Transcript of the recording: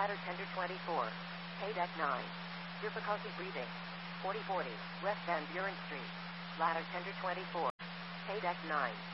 Ladder tender 24. Pay deck 9. Difficulty breathing. 4040, West Van Buren Street. Ladder tender 24. Pay deck 9.